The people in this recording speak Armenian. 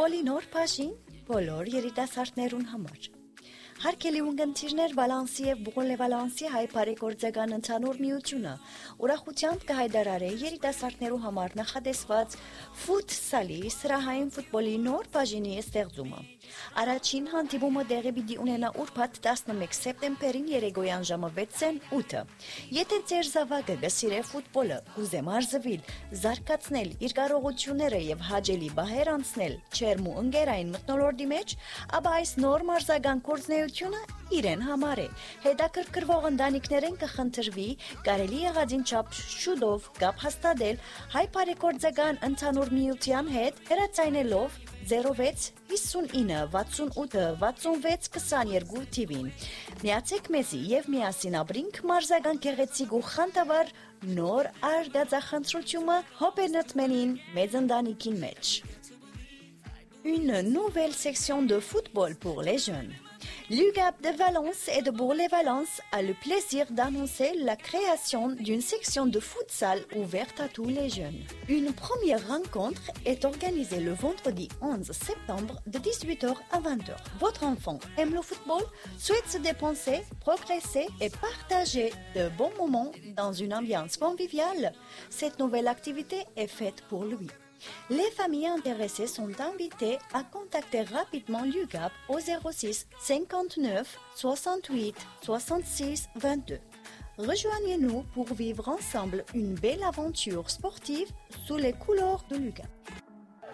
Ֆուտբոլի նոր բաժին բոլոր երիտասարդներուն համար։ Հարկելի ունգընտիրներ Վալանսի և Բուղոլե Վալանսի հայ բարեգործական ընդհանուր միությունը ուրախությամբ կհայտարարի երիտասարդներու համար նախադեсված ֆուտսալի սրահային ֆուտբոլի նոր բաժինի ստեղծումը։ Առաջին հանդիպումը տեղի պիտի ունենա ուրբաթ 11 սեպտեմբերին երեկոյան ժամը 6:08։ Եթե ձեր զավակը գսիրե ֆուտբոլը, ուզե մարզվել, զարգացնել իր կարողությունները եւ հաճելի բահեր անցնել չերմու ընկերային մթնոլորտի մեջ, ապա այս նոր մարզական գործնեությունը իրեն համար է։ Հետաքրքրվող ընտանիքներեն կխնդրվի կարելի եղածին չափ շուտով կապ հաստատել հայ բարեգործական ընդհանուր միության հետ հեռացայնելով 06 59 68 66 22 թիվին։ Միացեք մեզի եւ միասին ապրինք մարզական գեղեցիկ ու խանդավառ նոր արգածախնդրությունը հոպենտմենին մեծ ընտանիքին մեջ։ Une nouvelle section de football pour les jeunes. L'UGAP de Valence et de Bourg-les-Valence a le plaisir d'annoncer la création d'une section de futsal ouverte à tous les jeunes. Une première rencontre est organisée le vendredi 11 septembre de 18h à 20h. Votre enfant aime le football, souhaite se dépenser, progresser et partager de bons moments dans une ambiance conviviale. Cette nouvelle activité est faite pour lui. Les familles intéressées sont invitées à contacter rapidement l'UGAP au 06 59 68 66 22. Rejoignez-nous pour vivre ensemble une belle aventure sportive sous les couleurs de l'UGAP.